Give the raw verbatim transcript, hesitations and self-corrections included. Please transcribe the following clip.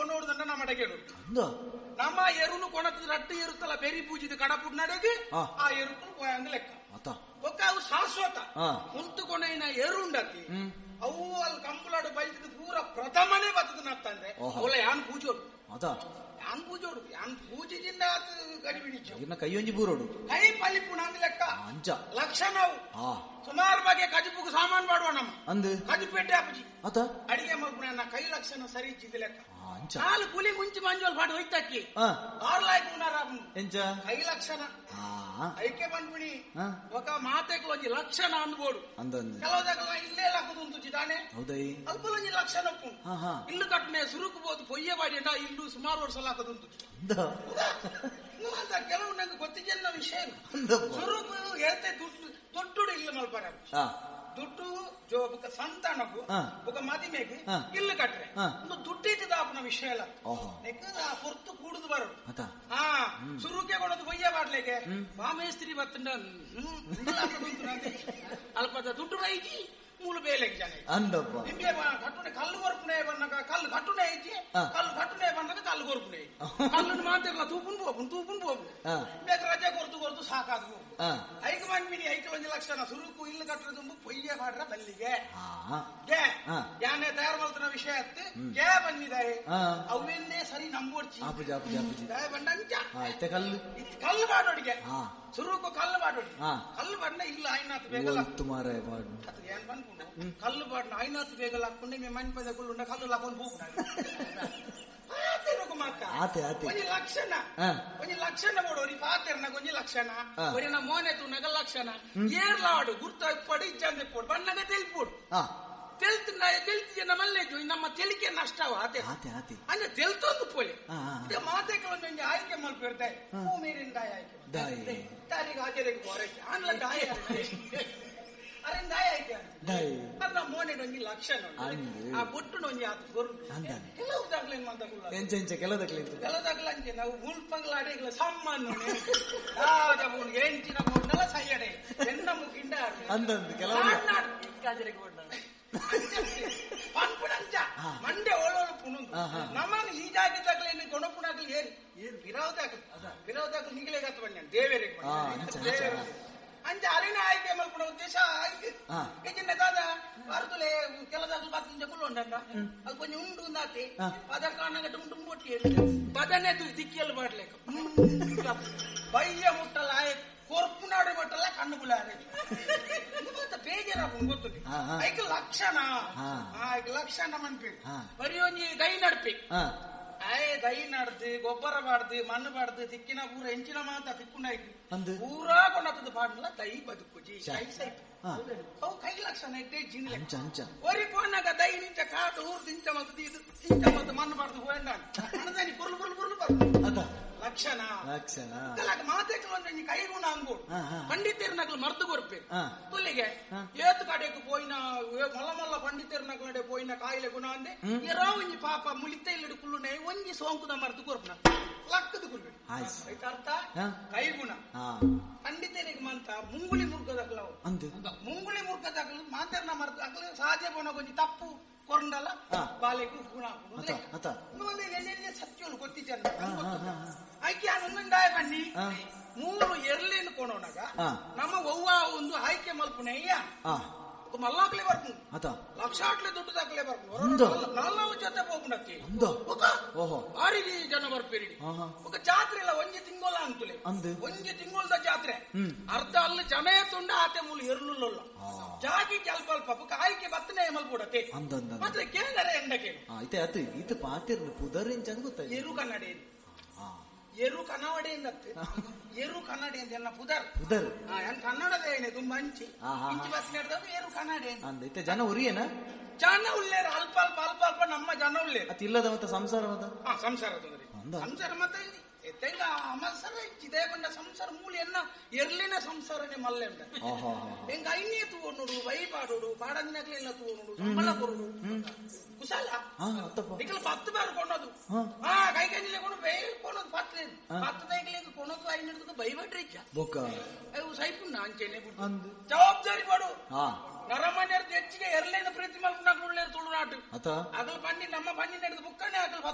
ಕೊನೋಡುದಂಡ ನಮ್ಮ ಅಡಗೇಡು ನಮ್ಮ ಎರುನು ಕೊಣದ ರಟ್ಟು ಇರುತ್ತಲ್ಲ ಬೆರಿ ಪೂಜಿದ ಕಡಪುಡ್ ನಡೆಗೆ ಆ ಎರುಕು ಅಂದ ಲೆಕ್ಕ ಒಕ್ಕ ಅವು ಶಾಶ್ವತ ಮುಂತು ಕೊನೆಯ ಎರು ಉಂಡತಿ ಅವು ಅಲ್ಲಿ ಕಂಪುಲಾಡು ಬೈದಿದ್ದು ಪೂರ ಪ್ರಥಮನೇ ಬರ್ತದ ನತ್ತಂದ್ರೆ ಅವಳ ಯಾನ್ ಪೂಜೋಡು ಯಾನ್ ಪೂಜೋಡು ಯಾನ್ ಪೂಜೆಯಿಂದ ಗಡಿಬಿಡಿಚ್ಚು ಕೈಯೊಂಜಿ ಬೂರೋಡು ಕೈ ಪಲಿಪುಣ ಅಂದ ಲೆಕ್ಕ ಅಂಚ ಲಕ್ಷ ನಾವು ಸುಮಾರು ಬಗ್ಗೆ ಕಜಿಪುಗು ಸಾಮಾನು ಮಾಡುವ ನಮ್ಮ ಅಂದು ಕಜಿಪೇಟೆ ಅಪ್ಪಜಿ ಅಡಿಗೆ ಮಲ್ಪುಣ ಕೈ ಲಕ್ಷಣ ಸರಿ ಇಚ್ಚಿದ ಲೆಕ್ಕ ನಾಲ್ ಕುಲಿ ಮುಂಚೆ ಮಂಜೋಲ್ ಪಾಡು ಹೋಯ್ತಕ್ಕಿ ಆರ್ಲಾಯ್ತು ಎಂಚ ಕೈ ಲಕ್ಷಣ ಐಕೆ ಬಂದ್ಬಿಡಿ ఒక ಮಾತೆಗೆ ಒಂಜಿ ಲಕ್ಷಣ ಅಂದ್ಬೋಡು ಕೆಲವದಾಗ ಇಲ್ಲೇ ಲಕ್ಕುದು ಚಿದಾನೆ ಅಲ್ಪ ಒಂಜಿ ಲಕ್ಷಣ ಉಪ್ಪು ಇಲ್ಲು ಕಟ್ಟನೆ ಸುರುಕು ಬೋದು ಪೊಯ್ಯ ಬಾಡಿ ಅಂಡ ಇಲ್ಲು ಸುಮಾರು ವರ್ಷ ಲಾಕದುಂಟು ಕೆಲವು ನಂಗೆ ಗೊತ್ತಿದ್ದ ವಿಷಯ ಸುರುಕು ಹೇಳ್ತೆ ದುಡ್ಡು ದೊಡ್ಡ ಇಲ್ಲ ಮಲ್ಪಾರ ದುಡ್ಡು ಬೊಕ ಸಂತಾನಕ್ಕೂ ಬೊಕ ಮದಿಮೆಗೆ ಇಲ್ಲು ಕಟ್ರೆ ಒಂದು ದುಡ್ಡಿದ್ದು ದಾಪನ ವಿಷಯ ಅಲ್ಲ ನೆಕ್ಕದ ಹೊರ್ತು ಕೂಡುದು ಬರೋದು ಹಾ ಸುರುಕೆ ಕೊಡೋದು ಬೊಯ್ಯ ಬಾಡ್ಲೆಗೆ ಬಾಮೇಸ್ತ್ರಿ ಬತ್ತಂಡ ಅಲ್ಪದ ದುಡ್ಡು ಬೈಜಿ ಮೂಲ ಬೇಲೆಗೆ ಜನ ನಿಂಬೆ ಕಟ್ಟುನೆ ಕಲ್ಲು ಕೊರ್ಪುನೆ ಬಂದಾಗ ಕಲ್ಲು ಕಟ್ಟುನೆ ಐತಿ ಕಲ್ಲು ಕಟ್ಟುನೆ ಬಂದಾಗ ಕಲ್ಲು ಕೊರ್ಪುನೆ ಕಲ್ಲನ್ನು ಮಾತಿರಲ್ಲ ತೂಪುನ್ ಬೋಪುನ್ ತೂಪುನ್ ಬೋಪು ಬೇಗ ರಜೆ ಕೊರ್ತು ಕೊರ್ತು ಸಾಕಾದು ಐಕ ಮಂದಿನಿ ಐಕ ಒಂದು ಲಕ್ಷಣ ಸುರುಕು ಇಲ್ಲು ಕಟ್ಟದು ಪೊಯ್ಯ ಮಾಡ್ರ ಬಲ್ಲಿಗೆ ಗೆ ಯಾನೆ ತಯಾರು ಮಾಡ್ತಾನ ವಿಷಯ ಅತ್ತೆ ಗೆ ಬಂದಿದ್ದಾರೆ ಅವೆನ್ನೇ ಸರಿ ನಂಬೋಡ್ಚಿ ಬಂದಂಚ ಕಲ್ಲು ಕಲ್ಲು ಬಾಡೋಡಿಗೆ ಸುರುಕು ಕಲ್ಲು ಬಾಡೋಡಿ ಕಲ್ಲು ಬಣ್ಣ ಇಲ್ಲ ಆಯ್ನಾತ್ ಬೇಗಲ್ಲ ಏನ್ ಬಂದ್ಕೊಂಡು ಕಲ್ಲು ಬಾಡ್ನ ಆಯ್ನಾತ್ ಬೇಗಲ್ಲ ಹಾಕೊಂಡೆ ಮೇ ಮನೆ ಪದ ಕುಳ್ಳುಂಡ ಕಲ್ಲು ಹಾಕೊಂಡು ಹೋಗ್ಬಿಡ కొంచెం లక్షణ కొంచెం లక్షణ కూడా పాతెరన కొంచెం లక్షణ కొరిన మోనెతు నగ లక్షణ ఏర్లాడు గుర్తు పడి ఇచ్చాను ఇప్పుడు బన్నగా తెలిపోడు తెలుతున్నాయి తెలిసి మళ్ళీ ನಮ್ಮ ತೆಲಿಕೆ ನಷ್ಟವ ಅದೇ ಅಂದ್ರೆ తెలుతోంది పోలే అంటే ಮಾತೆಗಳು ಆಯ್ಕೆ ಮಲ್ಪಿರ್ತಾರೆ ಹೂ ಮೀರಿಂದ ಆಯ್ಕೆ ತಾರಿಗೆ ಹಾಕಿದಕ್ಕೆ ಬೋರೈತೆ ಆನ್ಲ ದಾಯ ಅರೆ ದಾಯ ಆಯ್ಕೆ ಅದ ಮೋನೆ ಒಂಜಿ ಲಕ್ಷಣ ಆ ಬೊಟ್ಟು ಒಂಜಿ ಆತ ಗೊರುಂಡು ಕೆಲವು ದಾಖಲೆ ಮಾತಾಡಲ್ಲ ಎಂಚೆಂಚ ಕೆಲದಕ್ಲೆ ಕೆಲದಕ್ಲೆ ಅಂಚೆ ನಾವು ಮುಲ್ಪಂಗ್ಲ ಅಡೆಗ್ಲ ಸಮ್ಮನ್ನು ರಾಜ ಬೋನ್ ಎಂಚಿನ ಬೋನ್ನಲ ಸೈಯಡೆ ಎನ್ನ ಮುಗಿಂಡ ಅಂದಂದು ಕೆಲವು ಕಾಜರಿಗೆ ಬೋನ್ನ ಪನ್ಪುಣಂಚ ಮಂಡೆ ಓಳೋಳು ಪುಣುಂದು ನಮ್ಮನ್ನು ಈ ಜಾಗದಾಗಲೇ ಕೊಣಪುಣಾಗಲಿ ಏನ್ ಏನ್ ವಿರೋಧಾಗಲಿ ವಿರೋಧಾಗಲಿ ನಿಗಲೇ ಗತ್ತ ಬಣ್ಣ ದೇವೇರಿಗೆ ಅಂಚ ಅರಿನ ಆಯ್ಕೆ ಮಲ್ಪುಣ ಉದ್ದೇಶ ಆಯ್ಕೆ ಏಕೆಂದ್ರೆ ದಾದ ಭಾರತಲೆ ಕೆಲದಾಗಲು ಬಾಕಿಂಚ ಕುಳ್ಳೊಂಡಂಡ ಅದು ಕೊಂಚ ಉಂಡು ಉಂದಾತಿ ಪದ ಕಾಣಗಟ್ಟು ಉಂಡು ಮುಟ್ಟಿ ಪದನೇ ದಿಕ್ಕಿಯಲ್ಲಿ ಮಾಡ್ಲೇಕ ಬಯ್ಯ ಮುಟ್ಟಲ್ಲ ಕೊರ್ಪುನಾಡು ಮಟ್ಟಲ್ಲ ಕಣ್ಣು ಬುಲಾರೆ ಬೇಜಾರ ಗೊತ್ತು ಐಕ ಲಕ್ಷಣ ಐಕ ಲಕ್ಷಣ ಮನ್ಪಿ ಬರೀ ಒಂಜಿ ದೈ ನಡ್ಪಿ ಆಯ್ ದೈ ನಡ್ದು ಗೊಬ್ಬರ ಬಾಡ್ದು ಮಣ್ಣು ಬಾಡ್ದು ತಿಕ್ಕಿನ ಪೂರ ಎಂಚಿನ ಮಾತ ತಿಕ್ಕುಂಡಾಯ್ತು ಪೂರಾ ಕೊಂಡದ ಪಾಡ್ಲ ದೈ ಬದುಕುಜಿ ಅವು ಕೈ ಲಕ್ಷಣ ಇಟ್ಟೆ ಜಿನ್ ಒರಿ ಪೋನಾಗ ದೈ ನಿಂಚ ಕಾಟು ಊರು ತಿಂಚ ಮತ್ತು ಇದು ತಿಂಚ ಮತ್ತು ಮಣ್ಣು ಬಾಡ್ದು ಹೋಯಂಡ ಅಣದಾನಿ ಕುರ್ಲು ಕುರ್ಲು ಕುರ್ಲು ಬರ್ದು ಲಕ್ಷಣ ಲಕ್ಷಣ ಮಾತೆಗಳು ಒಂದು ಕೈಗುಣ ಅನ್ಬೋದು ಪಂಡಿತೇರ್ನಗಳು ಮರ್ದು ಕೊರ್ಪೆ ತುಲ್ಲಿಗೆ ಏತು ಕಡೆಗೆ ಪೋಯಿನ ಮಲ್ಲ ಮಲ್ಲ ಪಂಡಿತೇರ್ನಗಳ ನಡೆ ಪೋಯಿನ ಕಾಯಿಲೆ ಗುಣ ಅಂದೆ ಇರೋ ಒಂಜಿ ಪಾಪ ಮುಳಿತ ಇಲ್ಲಡು ಕುಳ್ಳುನೆ ಒಂಜಿ ಸೋಂಕುದ ಮರ್ದು ಕೊರ್ಪನ ಲಕ್ಕದ ಕುಲ್ಬೇಡಿ ಅರ್ಥ ಕೈಗುಣ ಪಂಡಿತರಿಗೆ ಮಂತ ಮುಂಗುಳಿ ಮುರ್ಗದಾಗಲವು ಮುಂಗುಳಿ ಮುರ್ಗದಾಗಲು ಮಾತೆರ್ನ ಮರ್ದು ಅಗಲ ಸಾಧ್ಯ ಪೋನ ಕೊಂಚ ತಪ್ಪು ಕೊರಂಡಲ್ಲ ಬಾಲೆಗೂ ಗುಣ ಸತ್ಯಗಳು ಗೊತ್ತಿದ್ದ ಆಯ್ಕೆ ಹನ್ನೊಂದಾಯ ಬನ್ನಿ ಮೂರು ಎರ್ಲೇನು ಕೊಣೋನಾಗ ನಮ್ಮ ಅವ್ವ ಒಂದು ಆಯ್ಕೆ ಮಲ್ಪುನಯ್ಯ ಮಲ್ಲಾಕ್ಲೆ ಬರ್ಕೊಂಡು ಲಕ್ಷಾಟ್ಲೆ ದುಡ್ಡು ದಾಖಲೆ ಬರ್ಕೊಂಡು ನಾಲ್ಕು ಜೊತೆ ಹೋಗ್ಬಿಡಕ್ಕೆ ಭಾರಿ ಜನ ಬರ್ಪೇರಿ ఒక ಜಾತ್ರೆ ಇಲ್ಲ ಒಂಜಿ ತಿಂಗೋಲ ಅಂತಲೇ ಒಂಜಿ ತಿಂಗೋಲ್ದ ಜಾತ್ರೆ ಅರ್ಧ ಅಲ್ಲಿ ಜನ ತುಂಡ ಆತೆ ಮೂಲ ಎರ್ಲುಲ್ಲ ಜಾಗಿ ಸ್ವಲ್ಪ ಅಲ್ಪ ಆಯ್ಕೆ ಬತ್ತನೆ ಮಲ್ಪುಡತ್ತೆ ಮಾತ್ರ ಕೇಳರೆ ಎಂಡಕ್ಕೆ ಇದು ಪಾತಿರ್ಲು ಪುದರಿಂಚ ಗೊತ್ತ ಎರು ಕನ್ನಡಿ ಎರು ಕನ್ನಡಿ ಎಂದತ್ತೆ ಎರು ಕನ್ನಡಿ ಅಂತ ಎಲ್ಲ ಪುದರ್ ಪುದರ್ ಕನ್ನಡದ ಏನೇ ತುಂಬಾ ಹಂಚಿ ಇಂಚಿ ಬಸ್ ನಡೆದವು ಎರು ಕನ್ನಡಿ ಅಂತ ಜನ ಉರಿಯೇನ ಜನ ಉಳ್ಳೇರ ಅಲ್ಪ ಅಲ್ಪ ಅಲ್ಪ ಅಲ್ಪ ನಮ್ಮ ಜನ ಉಳ್ಳೇರು ಅತಿ ಇಲ್ಲದ ಮತ್ತೆ ಸಂಸಾರದ ಸಂಸಾರ ಸಂಸಾರ ಮತ್ತೆ ಎತ್ತಂಗ ಅಮಸರ ಇದೇ ಬಂದ ಸಂಸಾರ ಮೂಲಿ ಎನ್ನ ಎರ್ಲಿನ ಸಂಸಾರನೇ ಮಲ್ಲೆ ಉಂಟ ಹೆಂಗ ಐನೇ ತೂನೋಡು ವೈಪಾಡೋಡು ಪಾಡಂದಿನಾಗ್ಲೆಲ್ಲ ತೂನೋಡು ಸಂಬಳ ಕೊರೋಡು ಕುಶಾಲ ನಿಖಲ್ ಪತ್ತು ಬಾರು ಕೊಡೋದು ಹಾ ಕೈ ಕೈಲಿ ಕೊಂಡು ಬೈ ಕೊಡೋದು ಪತ್ತಲೇನು ಪತ್ತು ದೈಗಳಿಗೆ ಕೊಡೋದು ಐದು ಹಿಡಿದು ಬೈಬಟ್ರಿ ಅವು ಸೈಪುಣ್ಣ ಅಂಚೆನೆ ಜವಾಬ್ದಾರಿ ಮಾಡು ನರಮನ್ಯರ್ದು ಹೆಚ್ಚಿಗೆ ಎರ್ಲೇನ ಪ್ರೀತಿ ಮಲ್ಪನಾಗ್ಲು ತುಳುನಾಟು ಅಗಲ್ ಬನ್ನಿ ನಮ್ಮ ಬನ್ನಿ ನಡೆದು ಬುಕ್ಕನೆ ಆಗಲ್